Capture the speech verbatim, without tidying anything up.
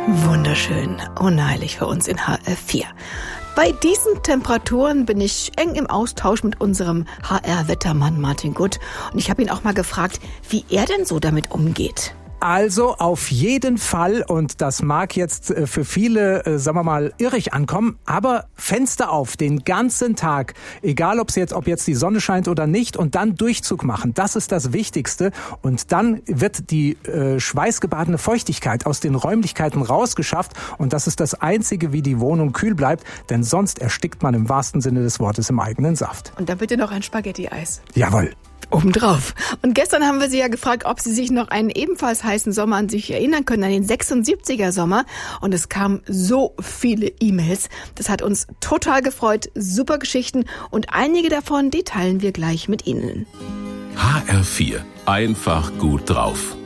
Wunderschön, unheilig für uns in H R vier. Bei diesen Temperaturen bin ich eng im Austausch mit unserem H R-Wettermann Martin Gutt. Und ich habe ihn auch mal gefragt, wie er denn so damit umgeht. Also auf jeden Fall, und das mag jetzt für viele, äh, sagen wir mal, irrig ankommen, aber Fenster auf den ganzen Tag, egal ob jetzt, ob jetzt die Sonne scheint oder nicht, und dann Durchzug machen, das ist das Wichtigste. Und dann wird die äh, schweißgebadene Feuchtigkeit aus den Räumlichkeiten rausgeschafft, und das ist das Einzige, wie die Wohnung kühl bleibt, denn sonst erstickt man im wahrsten Sinne des Wortes im eigenen Saft. Und dann bitte noch ein Spaghetti-Eis. Jawohl. Obendrauf. Und gestern haben wir Sie ja gefragt, ob Sie sich noch einen ebenfalls heißen Sommer an sich erinnern können, an den sechsundsiebziger Sommer. Und es kamen so viele E-Mails. Das hat uns total gefreut. Super Geschichten. Und einige davon, die teilen wir gleich mit Ihnen. H R vier. Einfach gut drauf.